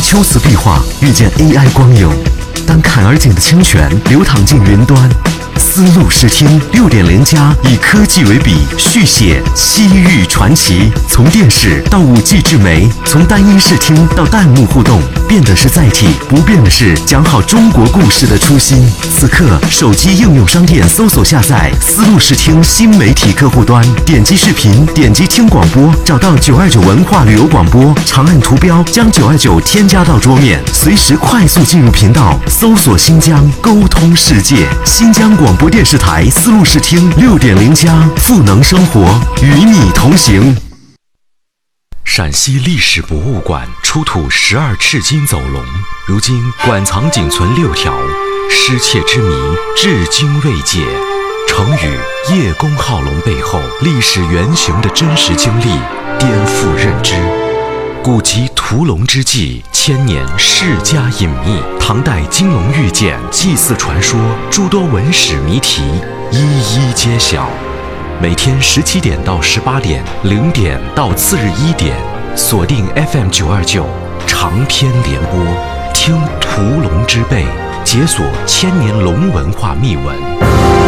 秋瓷壁画遇见 AI 光影，当坎儿井的清泉流淌进云端。丝路视听6.0+以科技为笔，续写西域传奇。从电视到5G 智媒，从单音视听到弹幕互动，变的是载体，不变的是讲好中国故事的初心。此刻，手机应用商店搜索下载丝路视听新媒体客户端，点击视频，点击听广播，找到929文化旅游广播，长按图标将929添加到桌面，随时快速进入频道，搜索新疆，沟通世界。新疆广播电视台丝路视听6.0+，赋能生活，与你同行。陕西历史博物馆出土12赤金走龙，如今馆藏仅存6条，失窃之谜至今未解。成语“叶公好龙”背后历史原型的真实经历，颠覆认知。古籍屠龙之际，千年世家隐秘，唐代金龙玉简、祭祀传说，诸多文史谜题一一揭晓。每天17点到18点，0点到次日1点，锁定 FM 929长篇联播，听屠龙之辈，解锁千年龙文化秘闻。